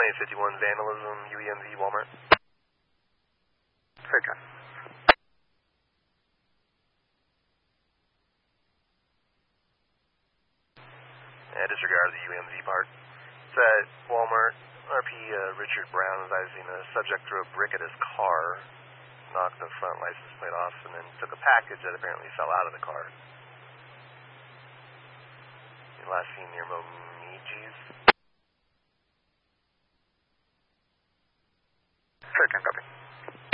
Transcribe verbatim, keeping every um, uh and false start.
eight fifty-one, vandalism, U E M Z, Walmart. Fair time. Yeah, disregard the U E M Z part. It's at Walmart. R P uh, Richard Brown advising a subject threw a brick at his car, knocked the front license plate off, and then took a package that apparently fell out of the car. Last seen near Momijis.